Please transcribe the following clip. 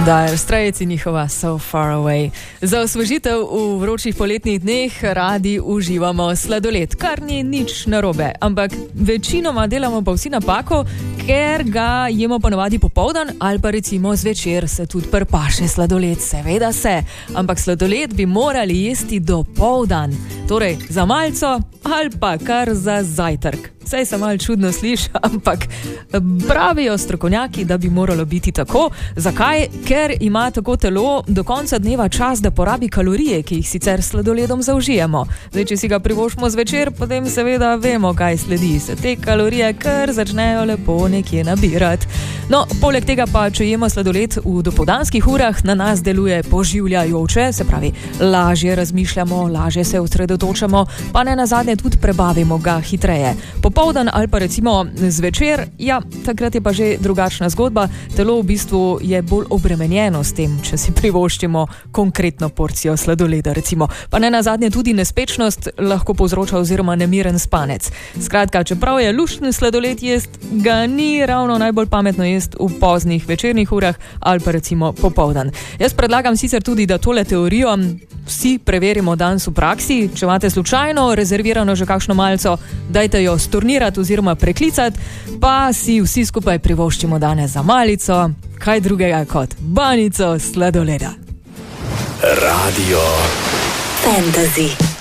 Dire Straits in njihova So Far Away. Za osvežitev v vročih poletnih dneh radi uživamo sladoled, kar ni nič narobe, ampak večinoma delamo pa vsi napako, ker ga jemo ponovadi popoldan ali pa recimo zvečer se tudi prpaše sladoled, seveda se, ampak sladoled bi morali jesti dopoldan, torej za malco ali pa kar za zajtrk. Saj se malo čudno sliši, ampak pravijo strokovnjaki, da bi moralo biti tako. Zakaj? Ker ima tako telo do konca dneva čas, da porabi kalorije, ki jih sicer s sladoledom zaužijemo. Zdaj, če si ga privoščimo zvečer, potem seveda vemo, kaj sledi. Se te kalorije kar začnejo lepo nekje nabirati. No, poleg tega pa, če jemo sladoled v dopoldanskih urah, na nas deluje poživljajoče, se pravi, lažje razmišljamo, lažje se osredotočamo, pa ne nazadnje tudi prebavimo ga hitreje. Popoldan ali pa recimo zvečer, ja, takrat je pa že drugačna zgodba. Telo v bistvu je bolj obremenjeno s tem, če si privoščimo konkretno porcijo sladoleda, recimo. Pa ne nazadnje tudi nespečnost lahko povzroča oziroma nemiren spanec. Skratka, čeprav je luštni sladoled jest, ga ni ravno najbolj pametno jest v poznih večernih urah ali pa recimo popoldan. Jaz predlagam sicer tudi, da tole teorijo vsi preverimo danes v praksi. Če imate slučajno rezervirano že kakšno malco, dajte jo stornirati oziroma preklicati, pa si vsi skupaj privoščimo danes za malico, kaj drugega kot banico sladoleda. Radio Fantasy.